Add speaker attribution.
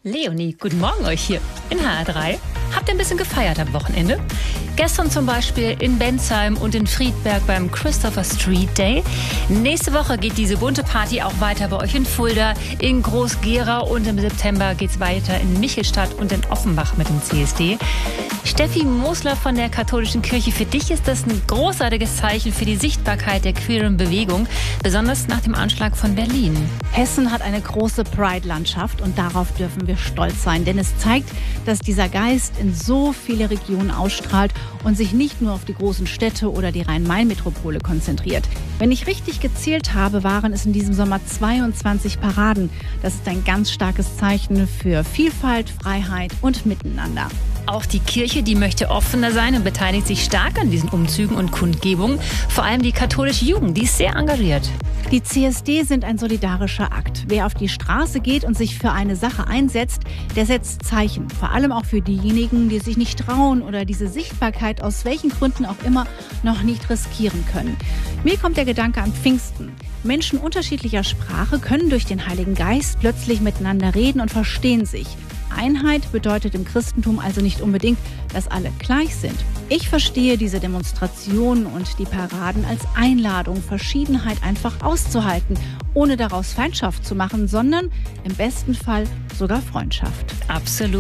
Speaker 1: Leonie, guten Morgen euch hier in HR3. Habt ihr ein bisschen gefeiert am Wochenende? Gestern zum Beispiel in Bensheim und in Friedberg beim Christopher Street Day. Nächste Woche geht diese bunte Party auch weiter bei euch in Fulda, in Groß-Gerau und im September geht's weiter in Michelstadt und in Offenbach mit dem CSD. Steffi Mosler von der Katholischen Kirche, für dich ist das ein großartiges Zeichen für die Sichtbarkeit der queeren Bewegung, besonders nach dem Anschlag von Berlin.
Speaker 2: Hessen hat eine große Pride-Landschaft und darauf dürfen wir stolz sein, denn es zeigt, dass dieser Geist in so viele Regionen ausstrahlt und sich nicht nur auf die großen Städte oder die Rhein-Main-Metropole konzentriert. Wenn ich richtig gezählt habe, waren es in diesem Sommer 22 Paraden. Das ist ein ganz starkes Zeichen für Vielfalt, Freiheit und Miteinander.
Speaker 1: Auch die Kirche, die möchte offener sein und beteiligt sich stark an diesen Umzügen und Kundgebungen. Vor allem die katholische Jugend, die ist sehr engagiert.
Speaker 2: Die CSD sind ein solidarischer Akt. Wer auf die Straße geht und sich für eine Sache einsetzt, der setzt Zeichen. Vor allem auch für diejenigen, die sich nicht trauen oder diese Sichtbarkeit aus welchen Gründen auch immer noch nicht riskieren können. Mir kommt der Gedanke an Pfingsten. Menschen unterschiedlicher Sprache können durch den Heiligen Geist plötzlich miteinander reden und verstehen sich. Einheit bedeutet im Christentum also nicht unbedingt, dass alle gleich sind. Ich verstehe diese Demonstrationen und die Paraden als Einladung, Verschiedenheit einfach auszuhalten, ohne daraus Feindschaft zu machen, sondern im besten Fall sogar Freundschaft.
Speaker 1: Absolut.